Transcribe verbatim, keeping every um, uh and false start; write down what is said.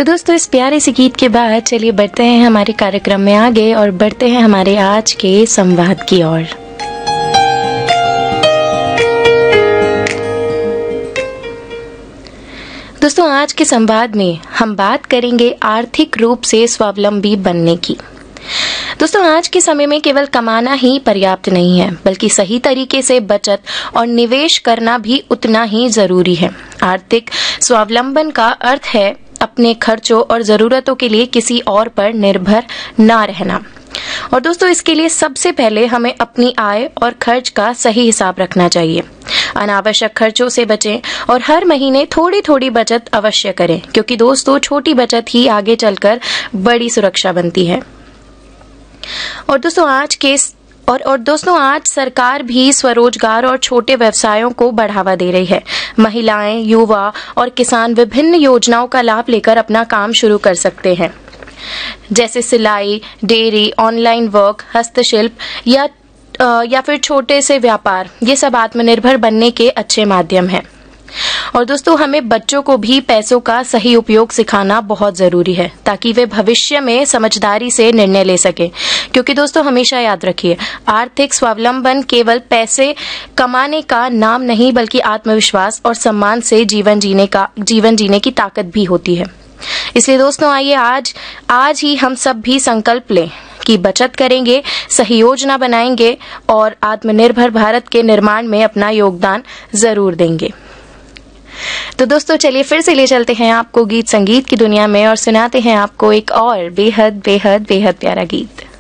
तो दोस्तों इस प्यारे से गीत के बाद चलिए बढ़ते हैं हमारे कार्यक्रम में आगे और बढ़ते हैं हमारे आज के संवाद की ओर। दोस्तों आज के संवाद में हम बात करेंगे आर्थिक रूप से स्वावलंबी बनने की। दोस्तों आज के समय में केवल कमाना ही पर्याप्त नहीं है, बल्कि सही तरीके से बचत और निवेश करना भी उतना ही जरूरी है। आर्थिक स्वावलंबन का अर्थ है अपने खर्चों और जरूरतों के लिए किसी और पर निर्भर ना रहना। और दोस्तों इसके लिए सबसे पहले हमें अपनी आय और खर्च का सही हिसाब रखना चाहिए। अनावश्यक खर्चों से बचें और हर महीने थोड़ी थोड़ी बचत अवश्य करें, क्योंकि दोस्तों छोटी बचत ही आगे चलकर बड़ी सुरक्षा बनती है। और दोस्तों आज के और और दोस्तों आज सरकार भी स्वरोजगार और छोटे व्यवसायों को बढ़ावा दे रही है। महिलाएं, युवा और किसान विभिन्न योजनाओं का लाभ लेकर अपना काम शुरू कर सकते हैं, जैसे सिलाई, डेयरी, ऑनलाइन वर्क, हस्तशिल्प या या फिर छोटे से व्यापार। ये सब आत्मनिर्भर बनने के अच्छे माध्यम हैं। और दोस्तों हमें बच्चों को भी पैसों का सही उपयोग सिखाना बहुत जरूरी है, ताकि वे भविष्य में समझदारी से निर्णय ले सके। क्योंकि दोस्तों हमेशा याद रखिए, आर्थिक स्वावलंबन केवल पैसे कमाने का नाम नहीं, बल्कि आत्मविश्वास और सम्मान से जीवन जीने का जीवन जीने की ताकत भी होती है। इसलिए दोस्तों आइए आज आज ही हम सब भी संकल्प लें कि बचत करेंगे, सही योजना बनाएंगे और आत्मनिर्भर भारत के निर्माण में अपना योगदान जरूर देंगे। तो दोस्तों चलिए फिर से ले चलते हैं आपको गीत संगीत की दुनिया में और सुनाते हैं आपको एक और बेहद बेहद बेहद प्यारा गीत।